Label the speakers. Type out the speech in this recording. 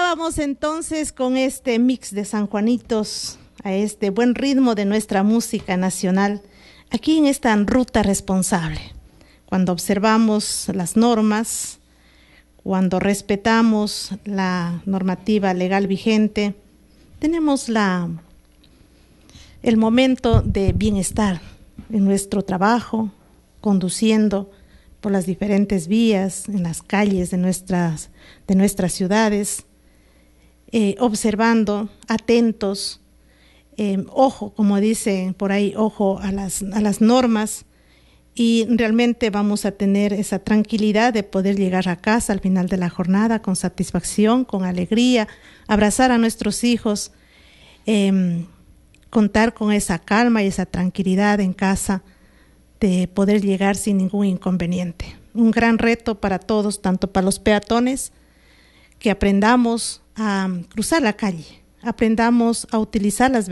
Speaker 1: Llegábamos entonces con este mix de sanjuanitos a este buen ritmo de nuestra música nacional, aquí en esta ruta responsable. Cuando observamos las normas, cuando respetamos la normativa legal vigente, tenemos el momento de bienestar en nuestro trabajo, conduciendo por las diferentes vías, en las calles de nuestras ciudades, observando, atentos, ojo, como dicen por ahí, ojo a las normas, y realmente vamos a tener esa tranquilidad de poder llegar a casa al final de la jornada con satisfacción, con alegría, abrazar a nuestros hijos, contar con esa calma y esa tranquilidad en casa, de poder llegar sin ningún inconveniente. Un gran reto para todos, tanto para los peatones, que aprendamos a cruzar la calle, aprendamos a utilizar las